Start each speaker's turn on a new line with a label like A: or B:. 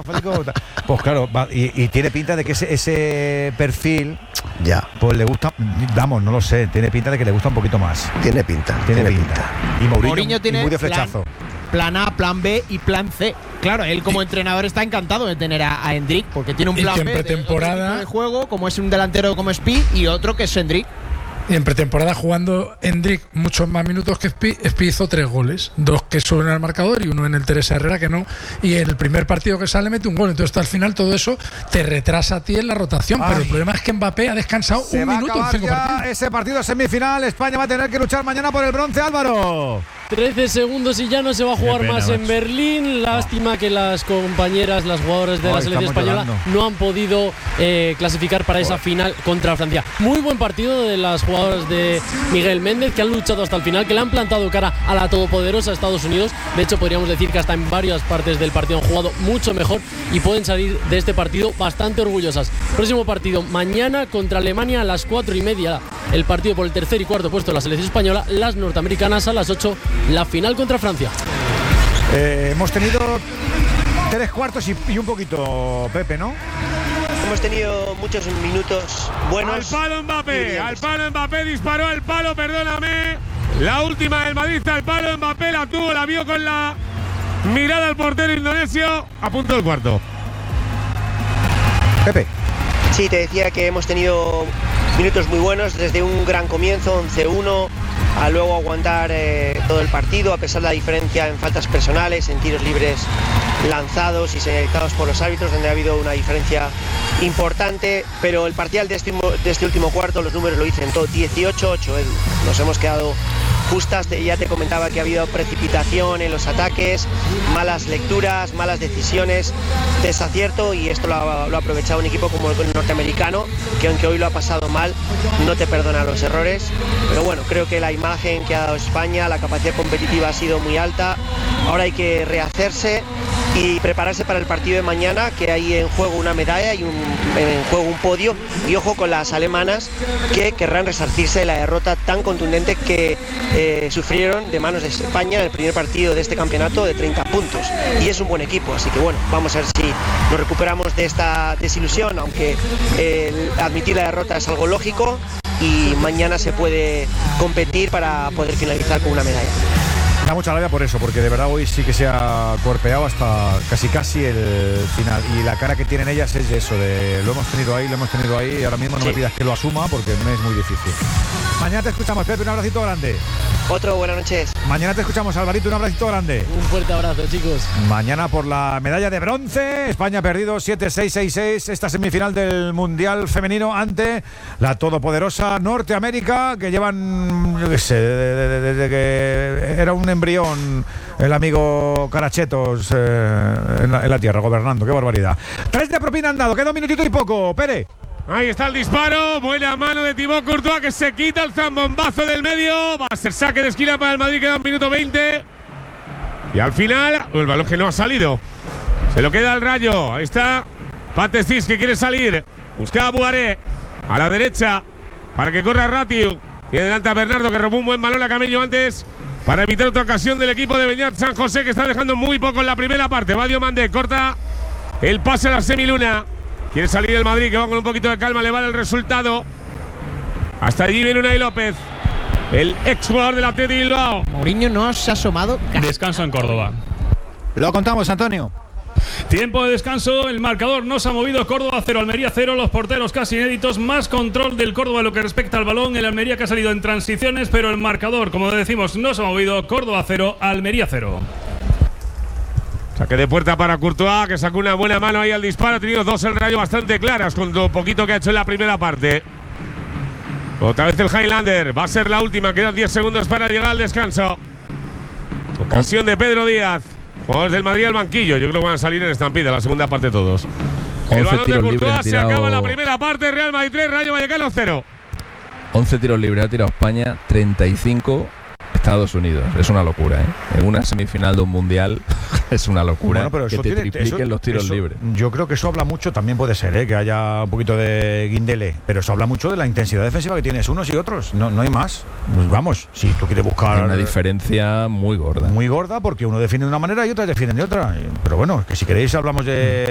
A: Federico. Pues claro, y tiene pinta de que ese perfil
B: ya,
A: pues le gusta, vamos, no lo sé, tiene pinta de que le gusta un poquito más.
B: Tiene pinta.
A: Y Mourinho
C: tiene
A: muy de flechazo.
C: Plan A, plan B y plan C. Claro, él como entrenador está encantado de tener a Endrick, porque tiene un plan
D: en
C: B
D: pretemporada
C: de juego, como es un delantero como Spi, y otro que es Endrick.
D: Y en pretemporada jugando Endrick muchos más minutos que Spi hizo 3 goles, 2 que suben al marcador y uno en el Teresa Herrera que no, y en el primer partido que sale mete un gol, entonces al final todo eso te retrasa a ti en la rotación. Pero el problema es que Mbappé ha descansado un minuto en 5 partidos.
A: Ese partido semifinal, España va a tener que luchar mañana por el bronce, Álvaro.
E: 13 segundos y ya no se va a jugar más en Berlín. Lástima que las compañeras, las jugadoras de la selección española no han podido clasificar para esa final contra Francia. Muy buen partido de las jugadoras de Miguel Méndez, que han luchado hasta el final, que le han plantado cara a la todopoderosa Estados Unidos. De hecho, podríamos decir que hasta en varias partes del partido han jugado mucho mejor y pueden salir de este partido bastante orgullosas. Próximo partido mañana contra Alemania a las 4:30. El partido por el tercer y cuarto puesto de la selección española. Las norteamericanas a las 8. La final contra Francia.
A: Hemos tenido 3 cuartos y un poquito, Pepe, ¿no?
F: Hemos tenido muchos minutos buenos.
G: Al palo Mbappé, disparó al palo, perdóname. La última del Madrid, al palo Mbappé, la tuvo, la vio con la mirada al portero indonesio. A punto del cuarto.
A: Pepe.
F: Sí, te decía que hemos tenido minutos muy buenos, desde un gran comienzo, 11-1, a luego aguantar todo el partido, a pesar de la diferencia en faltas personales, en tiros libres lanzados y señalizados por los árbitros, donde ha habido una diferencia importante, pero el parcial de este último cuarto, los números lo dicen todo, 18-8, nos hemos quedado justas. Ya te comentaba que ha habido precipitación en los ataques, malas lecturas, malas decisiones, desacierto, y esto lo ha aprovechado un equipo como el norteamericano, que aunque hoy lo ha pasado mal, no te perdona los errores. Pero bueno, creo que la imagen que ha dado España, la capacidad competitiva ha sido muy alta. Ahora hay que rehacerse y prepararse para el partido de mañana, que hay en juego una medalla y en juego un podio, y ojo con las alemanas, que querrán resarcirse de la derrota tan contundente que sufrieron de manos de España en el primer partido de este campeonato, de 30 puntos, y es un buen equipo, así que bueno, vamos a ver si nos recuperamos de esta desilusión, aunque admitir la derrota es algo lógico, y mañana se puede competir para poder finalizar con una medalla.
A: Me da mucha rabia por eso, porque de verdad hoy sí que se ha cuerpeado hasta casi el final, y la cara que tienen ellas es de eso, de lo hemos tenido ahí, y ahora mismo no me pidas que lo asuma porque me es muy difícil. Mañana te escuchamos, Pepe, un abracito grande.
F: Otro, buenas noches.
A: Mañana te escuchamos, Alvarito, un abracito grande.
E: Un fuerte abrazo, chicos.
A: Mañana por la medalla de bronce. España ha perdido 7-6-6-6 esta semifinal del Mundial Femenino ante la todopoderosa Norteamérica, que llevan, yo qué sé, desde que era un embrión el amigo Carachetos en la tierra, gobernando. Qué barbaridad. 3 de propina han dado, queda un minutito y poco, Pere.
G: Ahí está el disparo, buena mano de Thibaut Courtois, que se quita el zambombazo del medio. Va a ser saque de esquina para el Madrid, queda 1 minuto 20. Y al final, el balón que no ha salido, se lo queda el Rayo. Ahí está Patestis, que quiere salir. Busca a Buaré a la derecha para que corra Ratiu. Y adelante a Bernardo, que robó un buen balón a Camello antes, para evitar otra ocasión del equipo de Beñat San José, que está dejando muy poco en la primera parte. Va Diomandé, corta el pase a la semiluna. Quiere salir el Madrid, que va con un poquito de calma, le vale el resultado. Hasta allí viene Unai López, el ex jugador del Athletic Bilbao.
C: Mourinho no se ha asomado.
H: Descanso en Córdoba.
A: Lo contamos, Antonio.
H: Tiempo de descanso, el marcador no se ha movido. Córdoba 0, Almería 0, los porteros casi inéditos, más control del Córdoba en lo que respecta al balón. El Almería, que ha salido en transiciones, pero el marcador, como decimos, no se ha movido. Córdoba 0, Almería 0.
G: Saque de puerta para Courtois, que sacó una buena mano ahí al disparo. Ha tenido 2 el Rayo bastante claras con lo poquito que ha hecho en la primera parte. Otra vez el Highlander, va a ser la última, quedan 10 segundos para llegar al descanso. Ocasión de Pedro Díaz. Jugadores del Madrid al banquillo, yo creo que van a salir en estampida la segunda parte todos. El balón de Courtois, se acaba la primera parte. Real Madrid 3, Rayo Vallecano 0.
I: 11 tiros libres ha tirado España, 35 Estados Unidos. Es una locura, ¿eh? En una semifinal de un mundial es una locura, bueno, pero que te tripliquen los tiros libres.
A: Yo creo que eso habla mucho, también puede ser, que haya un poquito de guindele, pero eso habla mucho de la intensidad defensiva que tienes unos y otros. No hay más. Pues vamos, si tú quieres buscar…
I: Hay una diferencia muy gorda.
A: Muy gorda, porque uno defiende de una manera y otros defienden de otra. Pero bueno, que si queréis hablamos de